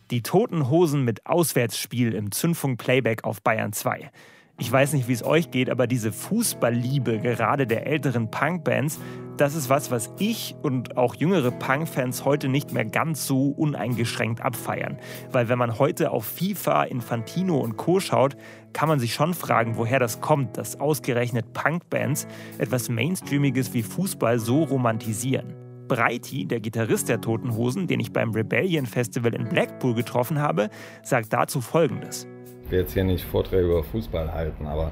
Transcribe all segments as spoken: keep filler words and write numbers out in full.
Die Toten Hosen mit Auswärtsspiel im Zündfunk-Playback auf Bayern zwei. Ich weiß nicht, wie es euch geht, aber diese Fußballliebe gerade der älteren Punkbands, das ist was, was ich und auch jüngere Punkfans heute nicht mehr ganz so uneingeschränkt abfeiern. Weil wenn man heute auf FIFA, Infantino und Co. schaut, kann man sich schon fragen, woher das kommt, dass ausgerechnet Punkbands etwas Mainstreamiges wie Fußball so romantisieren. Breiti, der Gitarrist der Toten Hosen, den ich beim Rebellion Festival in Blackpool getroffen habe, sagt dazu Folgendes. Ich will jetzt hier nicht Vorträge über Fußball halten, aber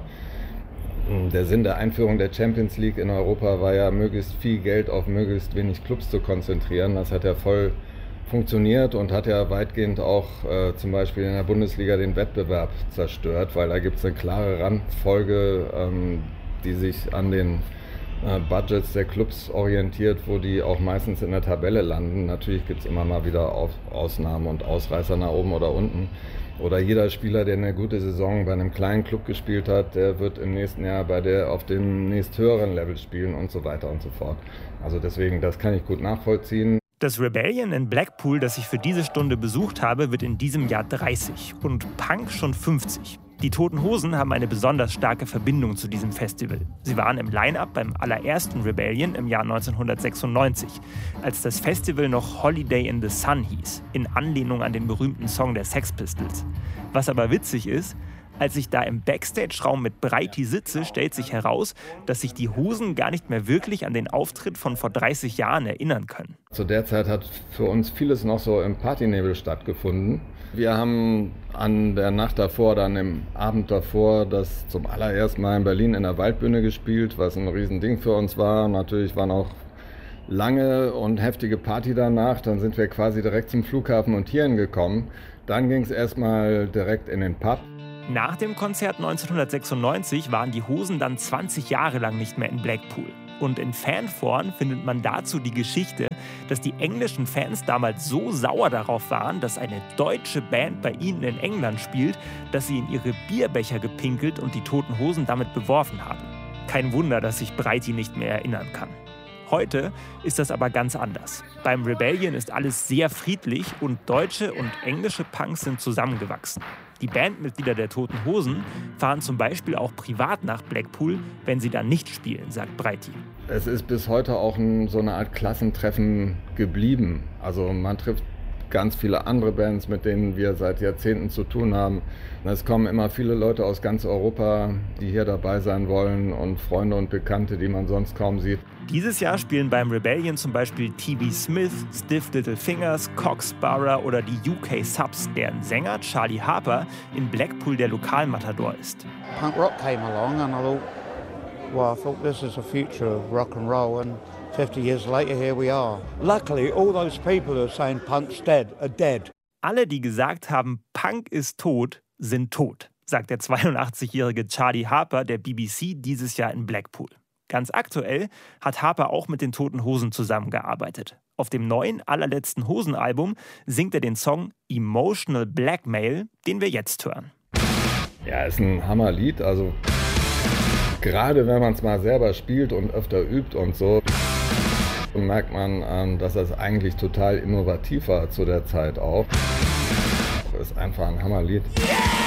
der Sinn der Einführung der Champions League in Europa war ja, möglichst viel Geld auf möglichst wenig Clubs zu konzentrieren. Das hat ja voll funktioniert und hat ja weitgehend auch äh, zum Beispiel in der Bundesliga den Wettbewerb zerstört, weil da gibt es eine klare Randfolge, ähm, die sich an den äh, Budgets der Clubs orientiert, wo die auch meistens in der Tabelle landen. Natürlich gibt es immer mal wieder auf Ausnahmen und Ausreißer nach oben oder unten. Oder jeder Spieler, der eine gute Saison bei einem kleinen Club gespielt hat, der wird im nächsten Jahr bei der auf dem nächsthöheren Level spielen und so weiter und so fort. Also deswegen, das kann ich gut nachvollziehen. Das Rebellion in Blackpool, das ich für diese Stunde besucht habe, wird in diesem Jahr dreißig und Punk schon fünfzig. Die Toten Hosen haben eine besonders starke Verbindung zu diesem Festival. Sie waren im Line-Up beim allerersten Rebellion im Jahr neunzehnhundertsechsundneunzig, als das Festival noch Holiday in the Sun hieß, in Anlehnung an den berühmten Song der Sex Pistols. Was aber witzig ist, als ich da im Backstage-Raum mit Breiti sitze, stellt sich heraus, dass sich die Hosen gar nicht mehr wirklich an den Auftritt von vor dreißig Jahren erinnern können. Zu der Zeit hat für uns vieles noch so im Partynebel stattgefunden. Wir haben an der Nacht davor, dann im Abend davor, das zum allerersten Mal in Berlin in der Waldbühne gespielt, was ein Riesending für uns war. Natürlich waren auch lange und heftige Party danach. Dann sind wir quasi direkt zum Flughafen und hierhin gekommen. Dann ging es erstmal direkt in den Pub. Nach dem Konzert neunzehnhundertsechsundneunzig waren die Hosen dann zwanzig Jahre lang nicht mehr in Blackpool. Und in Fanforen findet man dazu die Geschichte, dass die englischen Fans damals so sauer darauf waren, dass eine deutsche Band bei ihnen in England spielt, dass sie in ihre Bierbecher gepinkelt und die Toten Hosen damit beworfen haben. Kein Wunder, dass sich Breiti nicht mehr erinnern kann. Heute ist das aber ganz anders. Beim Rebellion ist alles sehr friedlich und deutsche und englische Punks sind zusammengewachsen. Die Bandmitglieder der Toten Hosen fahren zum Beispiel auch privat nach Blackpool, wenn sie da nicht spielen, sagt Breiti. Es ist bis heute auch ein, so eine Art Klassentreffen geblieben. Also man trifft ganz viele andere Bands, mit denen wir seit Jahrzehnten zu tun haben. Es kommen immer viele Leute aus ganz Europa, die hier dabei sein wollen und Freunde und Bekannte, die man sonst kaum sieht. Dieses Jahr spielen beim Rebellion zum Beispiel T B Smith, Stiff Little Fingers, Coxsborough oder die U K Subs, deren Sänger Charlie Harper in Blackpool der Lokalmatador ist. Punk rock came along and I thought, well, I thought this is the future of rock and roll and fifty years later here we are. Luckily all those people who are saying punk's dead are dead. Alle, die gesagt haben, Punk ist tot, sind tot, sagt der zweiundachtzigjährige Charlie Harper der B B C dieses Jahr in Blackpool. Ganz aktuell hat Harper auch mit den Toten Hosen zusammengearbeitet. Auf dem neuen, allerletzten Hosen-Album singt er den Song Emotional Blackmail, den wir jetzt hören. Ja, ist ein Hammerlied. Also gerade wenn man es mal selber spielt und öfter übt und so, merkt man, dass das eigentlich total innovativ war zu der Zeit auch. Ist einfach ein Hammerlied. Yeah!